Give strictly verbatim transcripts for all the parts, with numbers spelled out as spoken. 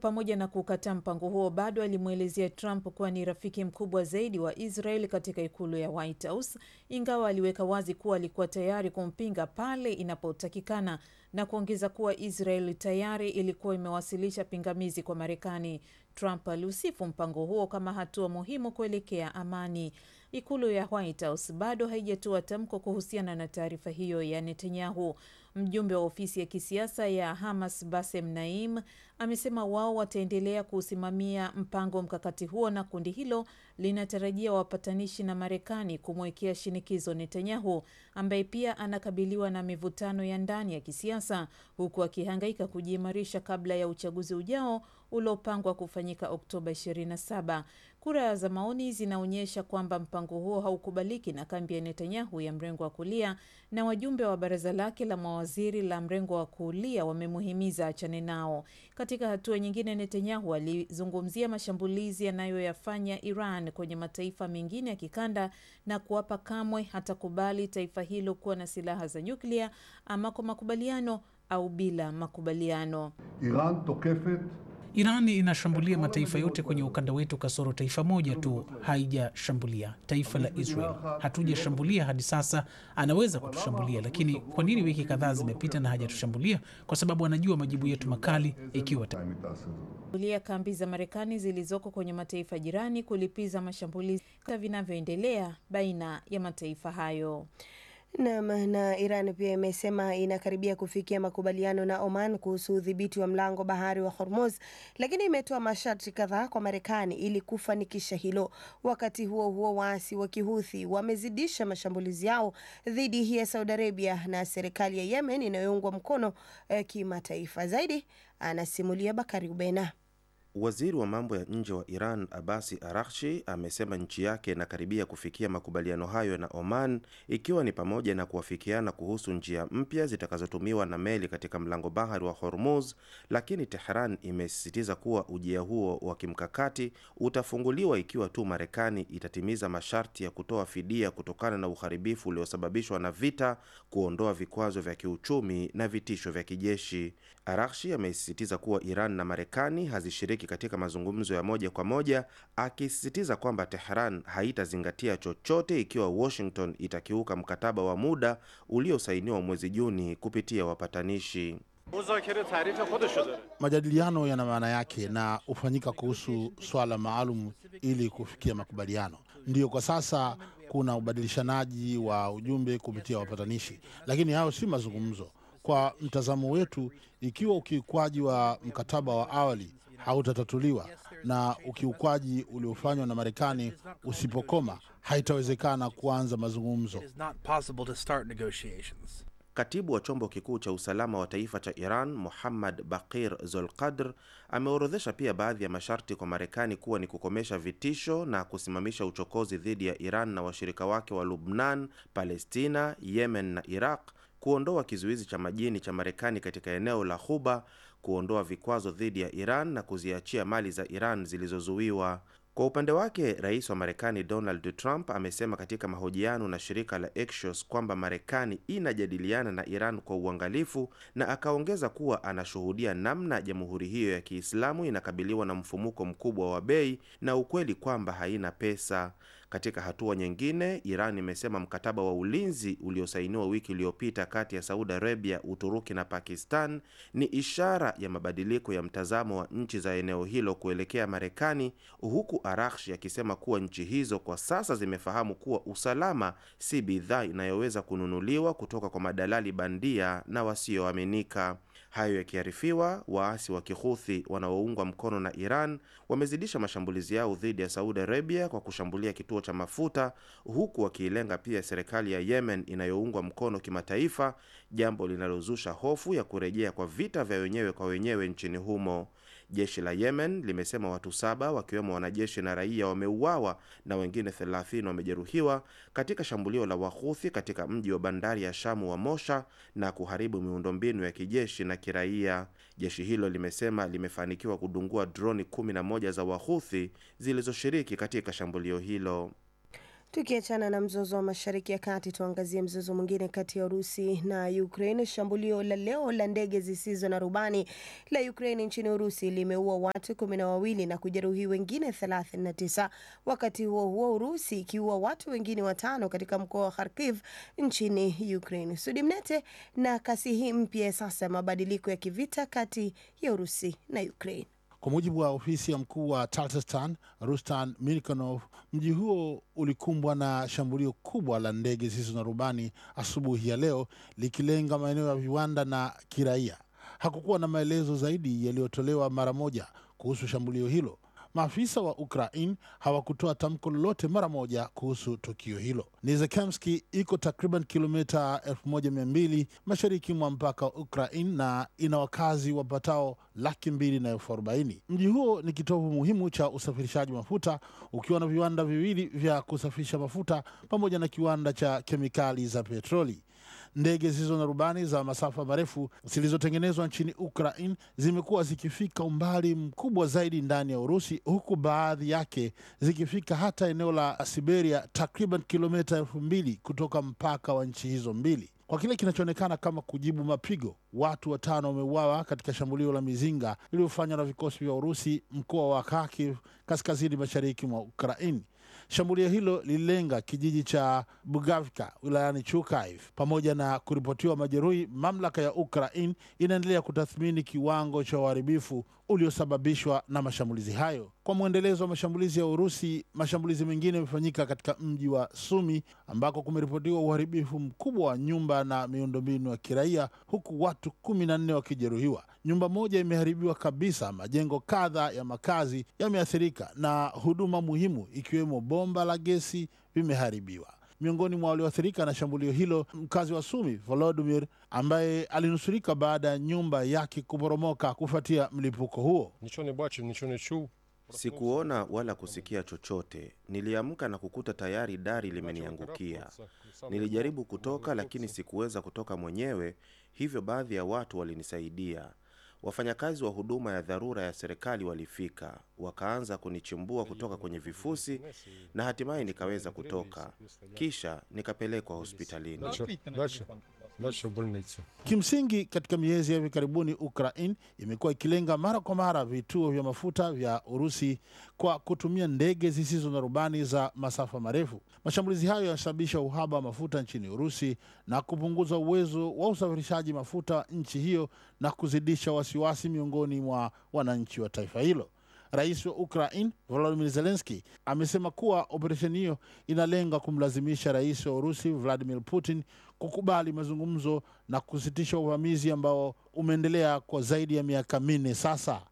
pamoja na kukataa mpango huo, bado alimwelezea Trump kuwa ni rafiki mkubwa zaidi wa Israel katika ikulu ya White House, ingawa aliweka wazi kuwa alikuwa tayari kumpinga pale inapotakikana, na kuongeza kuwa Israel tayari ilikuwa imewasilisha pingamizi kwa Marekani. Trump aliusifu mpango huo kama hatua muhimu kuelekea amani. Ikulu ya White House bado haijatoa tamko kuhusiana na taarifa hiyo ya Netanyahu. Mjumbe wa ofisi ya kisiasa ya Hamas Bassem Naim amesema wao wataendelea kusimamia mpango mkakati huo, na kundi hilo linatarajia wapatanishi na Marekani kumwekea shinikizo Netanyahu, ambaye pia anakabiliwa na mivutano ya ndani ya kisiasa, huku akihangaika kujiimarisha kabla ya uchaguzi ujao uliopangwa kufanyika Oktoba ishirini na saba. Kura za maoni zinaonyesha kwamba mpango huo haukubaliki na kambi ya Netanyahu ya mrengo wa kulia, na wajumbe wa baraza lake la mawaziri la mrengo wa kulia wamemuhimiza achane nao. Katika hatua nyingine, Netanyahu alizungumzia mashambulizi yanayoyafanya Iran kwenye mataifa mengine ya kikanda na kuapa kamwe hatakubali taifa hilo kuwa na silaha za nyuklia, ama kwa makubaliano au bila makubaliano. Iran tokefet Irani inashambulia mataifa yote kwenye ukanda wetu kasoro taifa moja tu haijashambulia, taifa la Israel. Hatujashambulia hadi sasa, anaweza kutushambulia, lakini kwa nini wiki kadhaa zimepita na hajatushambulia? Kwa sababu anajua majibu yetu makali ikiwa kulia kambi za Marekani zilizoko kwenye mataifa jirani kulipiza mashambulizi vinavyoendelea baina ya mataifa hayo. Na, na Iran pia imesema inakaribia kufikia makubaliano na Oman kuhusu udhibiti wa mlango bahari wa Hormuz, lakini imetoa masharti kadhaa kwa Marekani ili kufanikisha hilo. Wakati huo huo, waasi wa Kihuthi wamezidisha mashambulizi yao dhidi ya Saudi Arabia na serikali ya Yemen inayoungwa mkono eh, kimataifa. Zaidi anasimulia Bakari Ubena. Waziri wa mambo ya nje wa Iran Abasi Araghchi amesema nchi yake inakaribia kufikia makubaliano hayo na Oman, ikiwa ni pamoja na kuafikiana kuhusu njia mpya zitakazotumiwa na meli katika mlango bahari wa Hormuz, lakini Tehran imesisitiza kuwa ujia huo wa kimkakati utafunguliwa ikiwa tu Marekani itatimiza masharti ya kutoa fidia kutokana na uharibifu uliosababishwa na vita, kuondoa vikwazo vya kiuchumi na vitisho vya kijeshi. Araghchi amesisitiza kuwa Iran na Marekani hazishiriki katika mazungumzo ya moja kwa moja, akisisitiza kwamba Tehran haitazingatia chochote ikiwa Washington itakiuka mkataba wa muda uliosainiwa mwezi Juni kupitia wapatanishi. Majadiliano yana maana yake na ufanyika kuhusu swala maalum ili kufikia makubaliano. Ndiyo, kwa sasa kuna ubadilishanaji wa ujumbe kupitia wapatanishi, lakini hayo si mazungumzo. Kwa mtazamo wetu, ikiwa ukiukwaji wa mkataba wa awali hautatatuliwa na ukiukwaji uliofanywa na Marekani usipokoma, haitawezekana kuanza mazungumzo. Katibu wa chombo kikuu cha usalama wa taifa cha Iran, Muhammad Baqir Zolqadr, ameorodhesha pia baadhi ya masharti kwa Marekani kuwa ni kukomesha vitisho na kusimamisha uchokozi dhidi ya Iran na washirika wake wa Lubnan, Palestina, Yemen na Iraq, kuondoa kizuizi cha majini cha Marekani katika eneo la Ghuba, kuondoa vikwazo dhidi ya Iran na kuziachia mali za Iran zilizozuiwa. Kwa upande wake, rais wa Marekani Donald Trump amesema katika mahojiano na shirika la Axios kwamba Marekani inajadiliana na Iran kwa uangalifu, na akaongeza kuwa anashuhudia namna jamhuri hiyo ya Kiislamu inakabiliwa na mfumuko mkubwa wa bei na ukweli kwamba haina pesa. Katika hatua nyingine, Iran imesema mkataba wa ulinzi uliosainiwa wiki iliyopita kati ya Saudi Arabia, Uturuki na Pakistan ni ishara ya mabadiliko ya mtazamo wa nchi za eneo hilo kuelekea Marekani, huku Araghchi akisema kuwa nchi hizo kwa sasa zimefahamu kuwa usalama si bidhaa inayoweza kununuliwa kutoka kwa madalali bandia na wasioaminika. Hayo yakiarifiwa, waasi wa Kihuthi wanaoungwa mkono na Iran wamezidisha mashambulizi yao dhidi ya Saudi Arabia kwa kushambulia kituo cha mafuta, huku wakiilenga pia serikali ya Yemen inayoungwa mkono kimataifa, jambo linalozusha hofu ya kurejea kwa vita vya wenyewe kwa wenyewe nchini humo. Jeshi la Yemen limesema watu saba wakiwemo wanajeshi na raia wameuawa na wengine thelathini wamejeruhiwa katika shambulio la Wahuthi katika mji wa bandari ya Shamu wa Mosha na kuharibu miundombinu ya kijeshi na kiraia. Jeshi hilo limesema limefanikiwa kudungua droni kumi na moja za Wahuthi zilizoshiriki katika shambulio hilo. Tukiachana na mzozo wa Mashariki ya Kati, tuangazie mzozo mwingine kati ya Urusi na Ukraine. Shambulio la leo la ndege zisizo na rubani la Ukraine nchini Urusi limeua watu kumi na wawili na kujeruhi wengine thelathini na tisa. Wakati huo huo, Urusi ikiua watu wengine watano katika mkoa wa Kharkiv nchini Ukraine. Sudi Mnete na kasi hii mpya sasa mabadiliko ya kivita kati ya Urusi na Ukraine. Kwa mujibu wa ofisi ya mkuu wa Tatarstan, Rustan Mirkanov, mji huo ulikumbwa na shambulio kubwa la ndege zisizo na rubani asubuhi ya leo, likilenga maeneo ya viwanda na kiraia. Hakukuwa na maelezo zaidi yaliyotolewa mara moja kuhusu shambulio hilo. Maafisa wa Ukraine hawakutoa tamko lolote mara moja kuhusu tukio hilo. Nizhekemski iko takriban kilomita elfu moja mia mbili mashariki mwa mpaka wa Ukraine na ina wakazi wapatao laki mbili na elfu arobaini. Mji huo ni kitovu muhimu cha usafirishaji mafuta, ukiwa na viwanda viwili vya kusafirisha mafuta pamoja na kiwanda cha kemikali za petroli. Ndege zisizo na rubani za masafa marefu zilizotengenezwa nchini Ukraine zimekuwa zikifika umbali mkubwa zaidi ndani ya Urusi, huku baadhi yake zikifika hata eneo la Siberia, takriban kilomita elfu mbili kutoka mpaka wa nchi hizo mbili. Kwa kile kinachoonekana kama kujibu mapigo, watu watano wameuawa katika shambulio la mizinga lililofanywa na vikosi vya Urusi mkoa wa Kharkiv, kaskazini mashariki mwa Ukraine. Shambulio hilo lililenga kijiji cha Bugavka wilayani Chukaiv. Pamoja na kuripotiwa majeruhi, mamlaka ya Ukraine inaendelea kutathmini kiwango cha uharibifu uliosababishwa na mashambulizi hayo. Kwa mwendelezo wa mashambulizi ya Urusi, mashambulizi mengine yamefanyika katika mji wa Sumi ambako kumeripotiwa uharibifu mkubwa wa nyumba na miundombinu ya kiraia, huku watu kumi na nne wakijeruhiwa. Nyumba moja imeharibiwa kabisa, majengo kadhaa ya makazi yameathirika na huduma muhimu ikiwemo bomba la gesi vimeharibiwa. Miongoni mwa walioathirika na shambulio hilo, mkazi wa Sumi Volodymyr, ambaye alinusurika baada ya nyumba yake kuporomoka kufuatia mlipuko huo. Sikuona wala kusikia chochote. Niliamka na kukuta tayari dari limeniangukia. Nilijaribu kutoka lakini sikuweza kutoka mwenyewe, hivyo baadhi ya watu walinisaidia. Wafanyakazi wa huduma ya dharura ya serikali walifika, wakaanza kunichimbua kutoka kwenye vifusi na hatimaye nikaweza kutoka. Kisha nikapelekwa hospitalini. Kimsingi, katika miezi ya hivi karibuni Ukraine imekuwa ikilenga mara kwa mara vituo vya mafuta vya Urusi kwa kutumia ndege zisizo na rubani za masafa marefu. Mashambulizi hayo yanasababisha uhaba wa mafuta nchini Urusi na kupunguza uwezo wa usafirishaji mafuta nchi hiyo na kuzidisha wasiwasi miongoni mwa wananchi wa taifa hilo. Rais wa Ukraine Volodymyr Zelensky amesema kuwa operesheni hiyo inalenga kumlazimisha rais wa Urusi Vladimir Putin kukubali mazungumzo na kusitisha uvamizi ambao umeendelea kwa zaidi ya miaka minne sasa.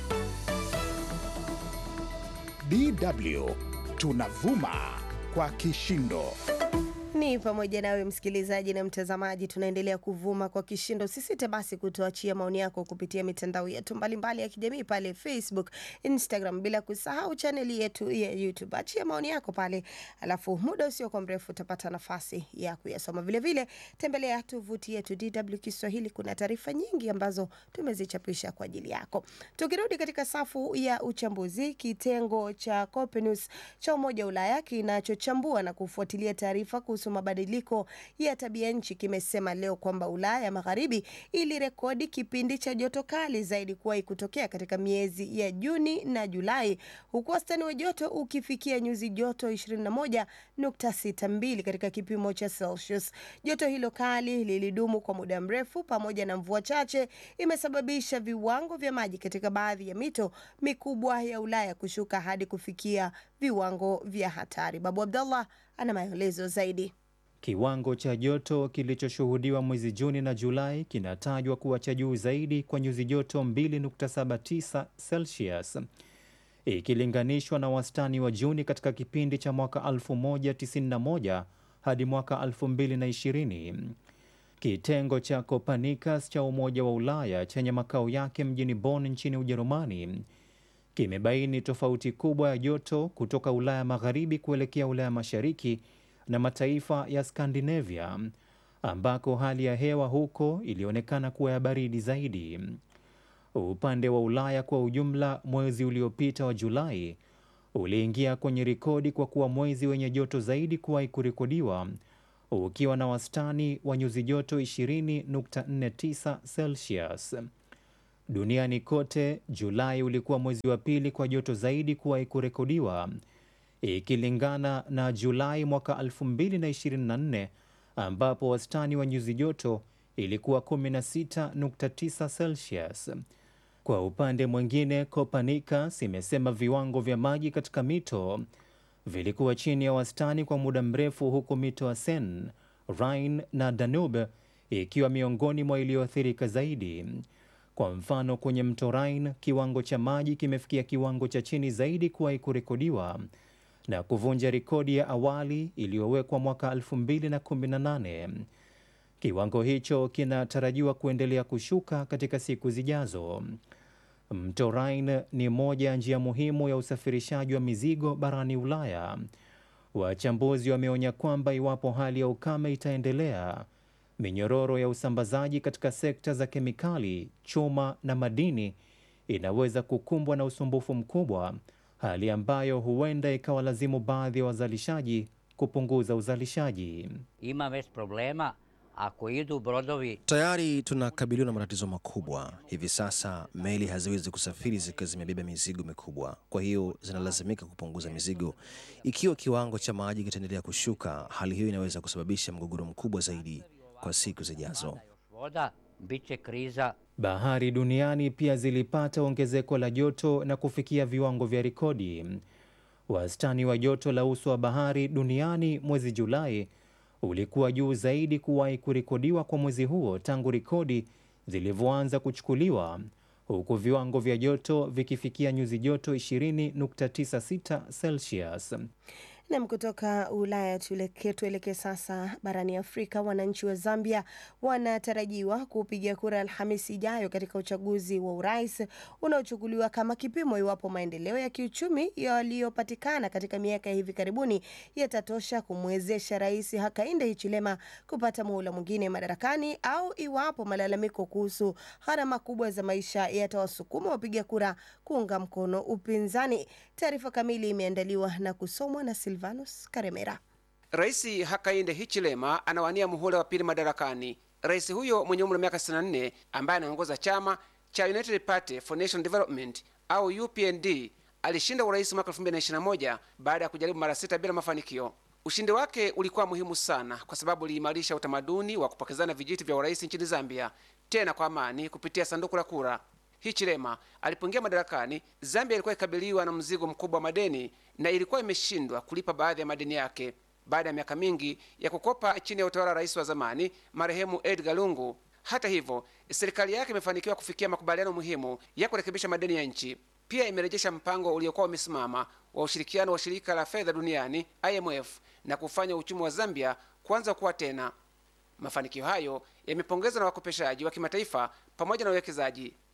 D W tunavuma kwa kishindo. Ni pamoja nawe msikilizaji na mtazamaji, tunaendelea kuvuma kwa kishindo. Usisite basi kutuachia maoni yako kupitia mitandao yetu mbalimbali ya kijamii pale Facebook, Instagram, bila kusahau chaneli yetu ya YouTube. Achia maoni yako pale, alafu muda usio kwa mrefu utapata nafasi ya kuyasoma. Vile vile tembelea tovuti yetu D W Kiswahili, kuna taarifa nyingi ambazo tumezichapisha kwa ajili yako. Tukirudi katika safu ya uchambuzi, kitengo cha Copernicus cha Umoja wa Ulaya kinachochambua na kufuatilia taarifa kuhusu mabadiliko ya tabia nchi kimesema leo kwamba Ulaya Magharibi ilirekodi kipindi cha joto kali zaidi kuwahi kutokea katika miezi ya Juni na Julai, huku wastani wa joto ukifikia nyuzi joto ishirini na moja nukta sita mbili katika kipimo cha Celsius. Joto hilo kali lilidumu kwa muda mrefu pamoja na mvua chache imesababisha viwango vya maji katika baadhi ya mito mikubwa ya Ulaya kushuka hadi kufikia viwango vya hatari. Babu Abdallah ana maelezo zaidi. Kiwango cha joto kilichoshuhudiwa mwezi Juni na Julai kinatajwa kuwa cha juu zaidi kwa nyuzi joto mbili nukta saba tisa Celsius ikilinganishwa na wastani wa Juni katika kipindi cha mwaka elfu moja tisini na moja hadi mwaka elfu mbili na ishirini. Kitengo cha Copernicus cha Umoja wa Ulaya chenye makao yake mjini Bonn nchini Ujerumani kimebaini tofauti kubwa ya joto kutoka Ulaya Magharibi kuelekea Ulaya Mashariki na mataifa ya Skandinavia ambako hali ya hewa huko ilionekana kuwa ya baridi zaidi. Upande wa Ulaya kwa ujumla, mwezi uliopita wa Julai uliingia kwenye rekodi kwa kuwa mwezi wenye joto zaidi kuwahi kurekodiwa, ukiwa na wastani wa nyuzi joto ishirini nukta nne tisa Celsius. Duniani kote, Julai ulikuwa mwezi wa pili kwa joto zaidi kuwahi kurekodiwa, ikilingana na Julai mwaka elfu mbili na ishirini na nne ambapo wastani wa nyuzi joto ilikuwa kumi na sita nukta tisa Celsius. Kwa upande mwingine, Copernicus imesema viwango vya maji katika mito vilikuwa chini ya wastani kwa muda mrefu, huku mito ya Seine, Rhine na Danube ikiwa miongoni mwa iliyoathirika zaidi. Kwa mfano, kwenye mto Rhine kiwango cha maji kimefikia kiwango cha chini zaidi kuwahi kurekodiwa na kuvunja rekodi ya awali iliyowekwa mwaka elfu mbili na kumi na nane. Kiwango hicho kinatarajiwa kuendelea kushuka katika siku zijazo. Mto Rhine ni moja ya njia muhimu ya usafirishaji wa mizigo barani Ulaya. Wachambuzi wameonya kwamba iwapo hali ya ukame itaendelea, minyororo ya usambazaji katika sekta za kemikali, chuma na madini inaweza kukumbwa na usumbufu mkubwa, hali ambayo huenda ikawalazimu baadhi ya wazalishaji kupunguza uzalishaji. Ima već problema ako idu brodovi. Tayari tunakabiliwa na matatizo makubwa. Hivi sasa meli haziwezi kusafiri zikiwa zimebeba mizigo mikubwa, kwa hiyo zinalazimika kupunguza mizigo. Ikiwa kiwango cha maji kitaendelea kushuka, hali hiyo inaweza kusababisha mgogoro mkubwa zaidi kwa siku zijazo. Bahari duniani pia zilipata ongezeko la joto na kufikia viwango vya rekodi. Wastani wa joto la uso wa bahari duniani mwezi Julai ulikuwa juu zaidi kuwahi kurekodiwa kwa mwezi huo tangu rekodi zilivyoanza kuchukuliwa, huku viwango vya joto vikifikia nyuzi joto ishirini nukta tisa sita Celsius. Nam, kutoka Ulaya tuelekee sasa barani Afrika. Wananchi wa Zambia wanatarajiwa kupiga kura Alhamisi ijayo katika uchaguzi wa urais unaochukuliwa kama kipimo iwapo maendeleo ya kiuchumi yaliyopatikana katika miaka ya hivi karibuni yatatosha kumwezesha Rais Hakainde Hichilema kupata muhula mwingine madarakani, au iwapo malalamiko kuhusu gharama kubwa za maisha yatawasukuma wapiga kura kuunga mkono upinzani. Taarifa kamili imeandaliwa na kusomwa na Silvanus Karemera. Rais Hakainde Hichilema anawania muhula wa pili madarakani. Rais huyo mwenye umri wa miaka sitini na nne ambaye anaongoza chama cha United Party for National Development au U P N D alishinda urais mwaka elfu mbili na ishirini na moja baada ya kujaribu mara sita bila mafanikio. Ushindi wake ulikuwa muhimu sana kwa sababu uliimarisha utamaduni wa kupokezana vijiti vya urais nchini Zambia, tena kwa amani kupitia sanduku la kura. Hichilema alipoingia madarakani, Zambia ilikuwa ikabiliwa na mzigo mkubwa wa madeni na ilikuwa imeshindwa kulipa baadhi ya madeni yake baada ya miaka mingi ya kukopa chini ya utawala wa rais wa zamani marehemu Edgar Lungu. Hata hivyo, serikali yake imefanikiwa kufikia makubaliano muhimu ya kurekebisha madeni ya nchi. Pia imerejesha mpango uliokuwa umesimama wa ushirikiano wa shirika la fedha duniani I M F na kufanya uchumi wa Zambia kuanza kuwa tena. Mafanikio hayo yamepongezwa na wakopeshaji wa kimataifa pamoja na wawekezaji.